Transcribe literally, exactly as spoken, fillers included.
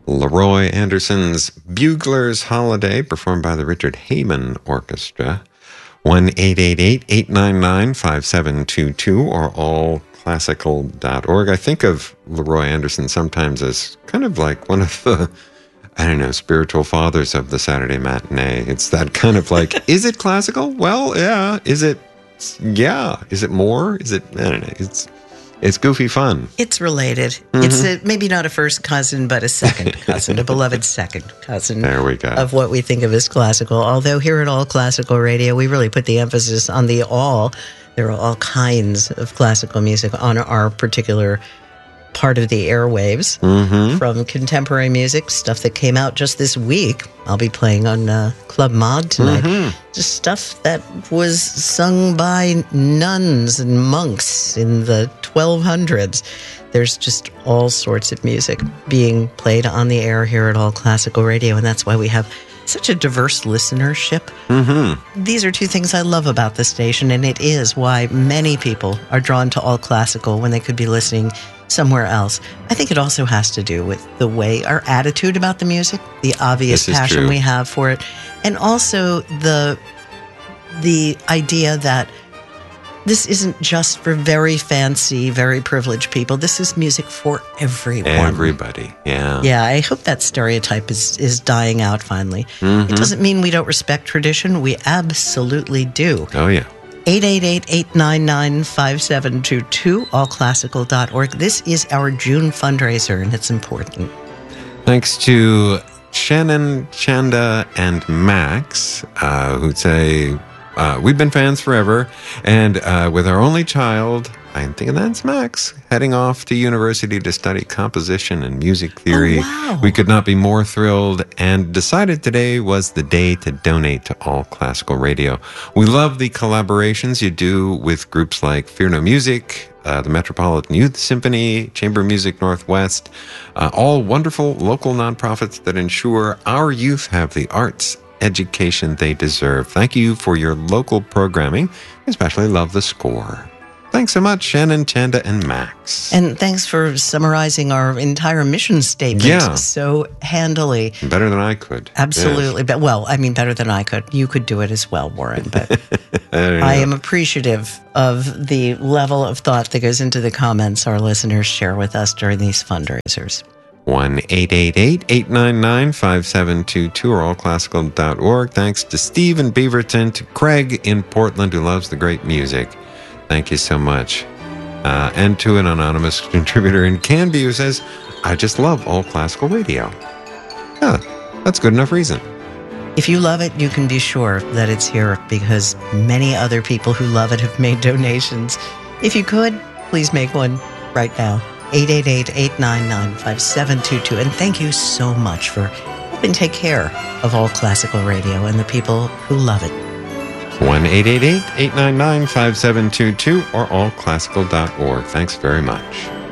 Leroy Anderson's Bugler's Holiday, performed by the Richard Heyman Orchestra. one eight eight eight, eight nine nine, five seven two two or all classical dot org. I think of Leroy Anderson sometimes as kind of like one of the, I don't know, spiritual fathers of the Saturday matinee. It's that kind of like, is it classical? Well, yeah. Is it, yeah. Is it more? Is it, I don't know. It's it's goofy fun. It's related. Mm-hmm. It's a, maybe not a first cousin, but a second cousin, a beloved second cousin. There we go. Of what we think of as classical. Although here at All Classical Radio, we really put the emphasis on the all. There are all kinds of classical music on our particular part of the airwaves, mm-hmm. from contemporary music, stuff that came out just this week. I'll be playing on uh, Club Mod tonight. Mm-hmm. Just stuff that was sung by nuns and monks in the twelve hundreds. There's just all sorts of music being played on the air here at All Classical Radio, and that's why we have such a diverse listenership. Mm-hmm. These are two things I love about the station, and it is why many people are drawn to All Classical when they could be listening somewhere else. I think it also has to do with the way our attitude about the music, the obvious passion we have for it, and also the the idea that this isn't just for very fancy, very privileged people. This is music for everyone. Everybody, yeah. Yeah, I hope that stereotype is, is dying out finally. Mm-hmm. It doesn't mean we don't respect tradition. We absolutely do. Oh, yeah. eight eight eight, eight nine nine, five seven two two, all classical dot org. This is our June fundraiser, and it's important. Thanks to Shannon, Chanda, and Max, uh, who'd say, uh, we've been fans forever, and uh, with our only child, I'm thinking that's Max, heading off to university to study composition and music theory. Oh, wow. We could not be more thrilled and decided today was the day to donate to All Classical Radio. We love the collaborations you do with groups like Fear No Music, uh, the Metropolitan Youth Symphony, Chamber Music Northwest, uh, all wonderful local nonprofits that ensure our youth have the arts education they deserve. Thank you for your local programming. I especially love the score. Thanks so much, Shannon, Chanda, and Max. And thanks for summarizing our entire mission statement yeah. so handily. Better than I could. Absolutely. Yes. But well, I mean, better than I could. You could do it as well, Warren. But I, I am appreciative of the level of thought that goes into the comments our listeners share with us during these fundraisers. one eight eight eight, eight nine nine, five seven two two or all classical dot org. Thanks to Steve in Beaverton, to Craig in Portland, who loves the great music. Thank you so much. Uh, and to an anonymous contributor in Canby who says, I just love All Classical Radio. Yeah, that's good enough reason. If you love it, you can be sure that it's here because many other people who love it have made donations. If you could, please make one right now. eight eight eight, eight nine nine, five seven two two. And thank you so much for helping take care of All Classical Radio and the people who love it. one eight eight eight, eight nine nine, five seven two two or all classical dot org. Thanks very much.